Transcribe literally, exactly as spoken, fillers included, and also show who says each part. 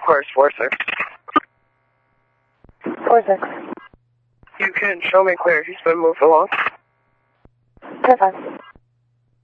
Speaker 1: Where's four six?
Speaker 2: Four six.
Speaker 1: You can show me clear. He's been moved along.
Speaker 2: ten five.